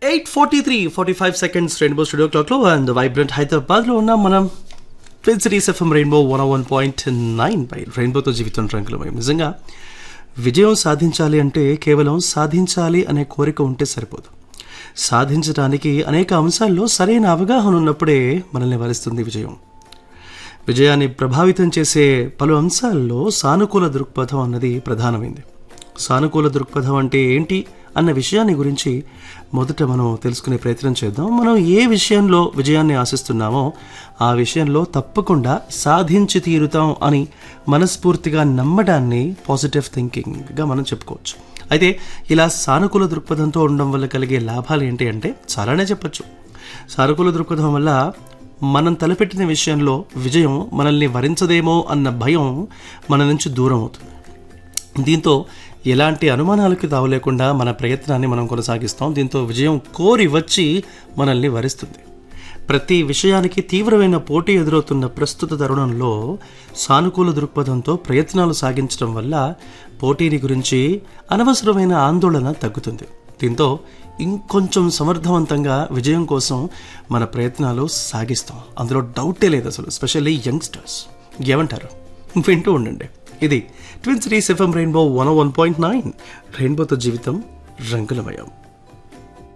8:45 seconds rainbow studio క్లాక్లో and vibrant హైదరాబాద్లో ఉన్నాం మనం. ట్విన్ సిటీస్ ఎఫ్ఎం రెయిన్బో 101.9 పై రెయిన్బోతో జీవితం రంగులమయం. నిజంగా విజయం సాధించాలి అంటే కేవలం సాధించాలి అనే కోరిక ఉంటే సరిపోదు. సాధించడానికి అనేక అంశాల్లో సరైన అవగాహన ఉన్నప్పుడే మనల్ని వరిస్తుంది విజయం. విజయాన్ని ప్రభావితం చేసే పలు అంశాల్లో సానుకూల దృక్పథం అన్నది ప్రధానమైంది. సానుకూల దృక్పథం అంటే ఏంటి అన్న విషయాన్ని గురించి మొదట మనం తెలుసుకునే ప్రయత్నం చేద్దాం. మనం ఏ విషయంలో విజయాన్ని ఆశిస్తున్నామో ఆ విషయంలో తప్పకుండా సాధించి తీరుతాం అని మనస్ఫూర్తిగా నమ్మడాన్ని పాజిటివ్ థింకింగ్గా మనం చెప్పుకోవచ్చు. అయితే ఇలా సానుకూల దృక్పథంతో ఉండడం వల్ల కలిగే లాభాలు ఏంటి అంటే చాలానే చెప్పచ్చు. సానుకూల దృక్పథం వల్ల మనం తలపెట్టిన విషయంలో విజయం మనల్ని వరించదేమో అన్న భయం మన నుంచి దూరం అవుతుంది. దీంతో ఎలాంటి అనుమానాలకు తావులేకుండా మన ప్రయత్నాన్ని మనం కొనసాగిస్తాం. దీంతో విజయం కోరి వచ్చి మనల్ని వరిస్తుంది. ప్రతి విషయానికి తీవ్రమైన పోటీ ఎదురవుతున్న ప్రస్తుత తరుణంలో సానుకూల దృక్పథంతో ప్రయత్నాలు సాగించడం వల్ల పోటీని గురించి అనవసరమైన ఆందోళన తగ్గుతుంది. దీంతో ఇంకొంచెం సమర్థవంతంగా విజయం కోసం మన ప్రయత్నాలు సాగిస్తాం. అందులో డౌటే లేదు అసలు. ఎస్పెషల్లీ యంగ్స్టర్స్ ఏమంటారు? వింటూ ఉండండి. ఇది ట్విన్ సిటీస్ ఎఫ్ఎం రెయిన్బో 101.9 రెయిన్బోతో జీవితం రంగులమయం.